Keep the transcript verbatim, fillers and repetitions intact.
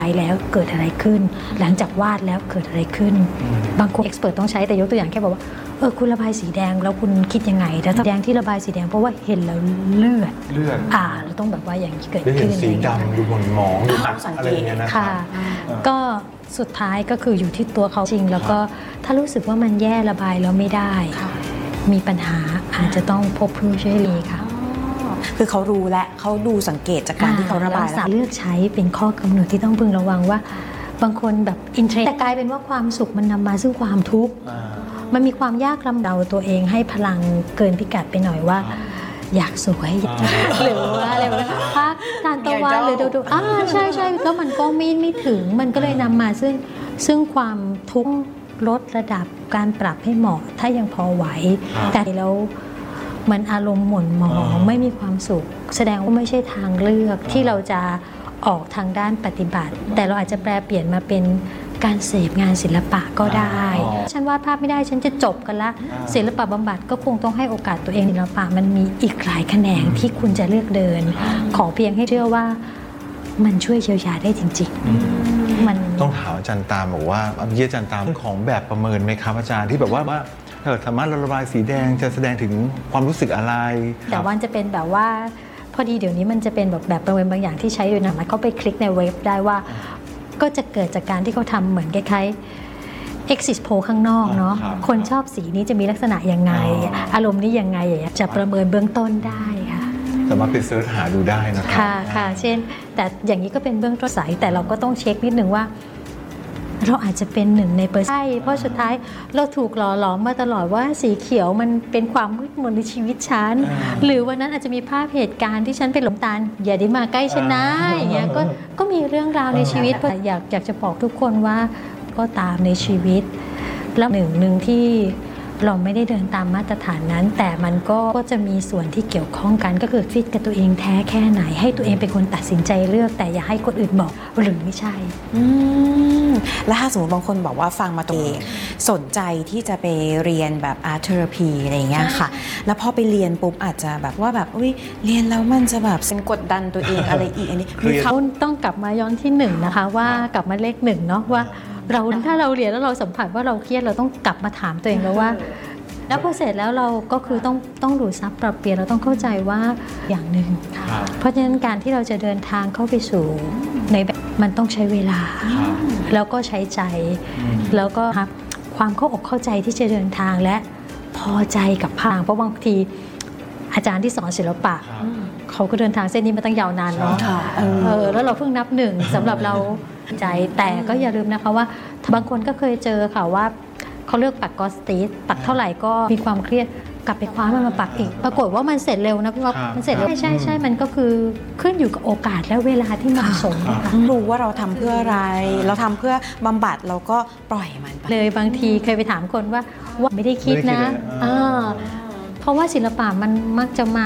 แล้วเกิดอะไรขึ้นหลังจากวาดแล้วเกิดอะไรขึ้นบางคนเอ็กซ์เพิร์ต้องใช้แต่ยกตัวอย่างแค่บอกว่าเออคุณระบายสีแดงแล้วคุณคิดยังไงแต่แดงที่ระบายสีแดงเพราะว่าเห็นแล้วเลือดเลือดอ่าเราต้องแบบว่าอย่างนี้เกิดขึ้นสีดำดูหม่นหมองดูอักอะไรอย่างเงี้ยนะครับก็สุดท้ายก็คืออยู่ที่ตัวเขาจริงแล้วก็ถ้ารู้สึกว่ามันแย่ระบายแล้วไม่ได้มีปัญหาอาจจะต้องพบผู้ช่วยเหลือค่ะคือเขารู้และเขาดูสังเกตจากการที่เขาระบายแล้วเลือกใช้เป็นข้อกำหนดที่ต้องพึงระวังว่าบางคนแบบอินเทรนด์แต่กลายเป็นว่าความสุขมันนำมาซึ่งความทุกข์มันมีความยากลำเดาตัวเองให้พลังเกินพิกัดไปหน่อยว่าอยากสวยหรือว่าอะไรแบบพักทานตะวันหรือดูดูอ่าใช่ใช่ก็มันก็ไม่ไม่ถึงมันก็เลยนำมาซึ่งซึ่งความทุกข์ลดระดับการปรับให้เหมาะถ้ายังพอไหวแต่แล้วมันอารมณ์หม่นหมองไม่มีความสุขแสดงว่าไม่ใช่ทางเลือกที่เราจะออกทางด้านปฏิบัติแต่เราอาจจะแปลเปลี่ยนมาเป็นการเสพงานศิลปะก็ได้ฉันวาดภาพไม่ได้ฉันจะจบกันละศิลปะบำบัดก็คงต้องให้โอกาสตัวเองศิลปะมันมีอีกหลายแขนงที่คุณจะเลือกเดินขอเพียงให้เชื่อว่ามันช่วยเยียวยาได้จริงๆมันต้องถามอาจารย์ตามบอกว่าเยี่ยอาจารย์ตามเรื่องของแบบประเมินไหมครับอาจารย์ที่แบบว่าว่าถ้าสามารถระบายสีแดงจะแสดงถึงความรู้สึกอะไรแต่ว่าจะเป็นแบบว่าพอดีเดี๋ยวนี้มันจะเป็นแบบแบบประเมินบางอย่างที่ใช้อยู่นะมันก็ไปคลิกในเว็บได้ว่าก็จะเกิดจากการที่เขาทำเหมือนคล้ายๆ exit poll ข้างนอกเนาะคนชอบสีนี้จะมีลักษณะยังไงอารมณ์นี้ยังไงอย่างเงี้ยจะประเมินเบื้องต้นได้ค่ะสามารถไปเสิร์ชหาดูได้นะครับค่ะค่ะเช่นแต่อย่างนี้ก็เป็นเบื้องต้นสายแต่เราก็ต้องเช็คนิดนึงว่าเราอาจจะเป็นหนึ่งในเปอร์เซ็นต์ใช่เพราะสุดท้ายเราถูกหล่อหลอมมาตลอดว่าสีเขียวมันเป็นความมืดมนในชีวิตฉันหรือวันนั้นอาจจะมีภาพเหตุการณ์ที่ฉันเป็นหลงตาลอย่าได้มาใกล้ฉันนะอย่างเงี้ยก็ก็มีเรื่องราวในชีวิตอยากอยากจะบอกทุกคนว่าก็ตามในชีวิตแล้วหนึ่งหนึ่งที่เราไม่ได้เดินตามมาตรฐานนั้นแต่มันก็ก็จะมีส่วนที่เกี่ยวข้องกันก็คือฟิตกับตัวเองแท้แค่ไหนให้ตัวเองเป็นคนตัดสินใจเลือกแต่อย่าให้คนอื่นบอกหรือไม่ใช่แล้วถ้าสมมติบางคนบอกว่าฟังมาตัวเองสนใจที่จะไปเรียนแบบอาร์ตเทอราพีอะไรอย่างเงี้ยค่ะแล้วพอไปเรียนปุ๊บอาจจะแบบว่าแบบอุ้ยเรียนแล้วมันจะแบบเป็นกดดันตัวเองอะไรอีกอันนี้คือเขาต้องกลับมาย้อนที่หนึ่งนะคะว่ากลับมาเลขหนึ่งเนาะว่าเราถ้าเราเรียนแล้วเราสัมผัสว่าเราเครียดเราต้องกลับมาถามตัวเองแล้วว่าแล้วพอเสร็จแล้วเราก็คือต้องต้องดูซับปรับเปลี่ยนเราต้องเข้าใจว่าอย่างหนึ่งเพราะฉะนั้นการที่เราจะเดินทางเข้าไปสู่ในแบบมันต้องใช้เวลาแล้วก็ใช้ใจแล้วก็ครับความเข้าอกเข้าใจที่จะเดินทางและพอใจกับภาพเพราะบางทีอาจารย์ที่สอนศิลปะเขาก็เดินทางเส้นนี้มาตั้งยาวนานเนาะเออแล้วเราเพิ่งนับหนึ่งสำหรับเราใจแต่ก็อย่าลืมนะคะว่าบางคนก็เคยเจอค่ะว่าเขาเลือกปักกอสติสปักเท่าไหร่ก็มีความเครียดกลับไปคว้ามันมาปักอีกปรากฏว่ามันเสร็จเร็วนะพี่ว่ามันเสร็จเร็วใช่ใช่มันก็คือขึ้นอยู่กับโอกาสและเวลาที่เหมาะสมค่ะรู้ว่าเราทำเพื่ออะไรเราทำเพื่อบำบัดเราก็ปล่อยมันไปเลยบางทีเคยไปถามคนว่าว่าไม่ได้คิดนะเพราะว่าศิลปะมันมักจะมา